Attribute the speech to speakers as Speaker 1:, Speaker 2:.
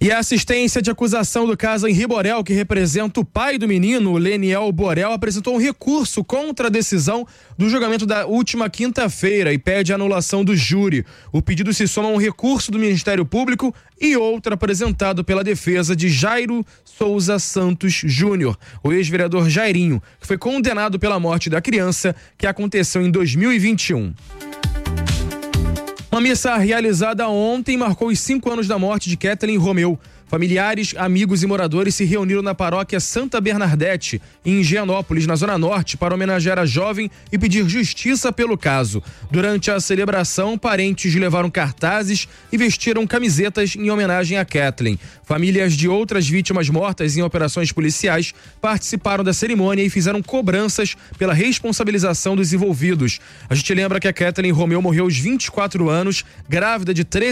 Speaker 1: E a assistência de acusação do caso Henri Borel, que representa o pai do menino, Leniel Borel, apresentou um recurso contra a decisão do julgamento da última quinta-feira e pede a anulação do júri. O pedido se soma a um recurso do Ministério Público e outro apresentado pela defesa de Jairo Souza Santos Júnior, o ex-vereador Jairinho, que foi condenado pela morte da criança que aconteceu em 2021. Uma missa realizada ontem marcou os 5 anos da morte de Kathleen Romeu. Familiares, amigos e moradores se reuniram na paróquia Santa Bernardete, em Higienópolis, na Zona Norte, para homenagear a jovem e pedir justiça pelo caso. Durante a celebração, parentes levaram cartazes e vestiram camisetas em homenagem a Kathleen. Famílias de outras vítimas mortas em operações policiais participaram da cerimônia e fizeram cobranças pela responsabilização dos envolvidos. A gente lembra que a Kathleen Romeu morreu aos 24 anos, grávida de 13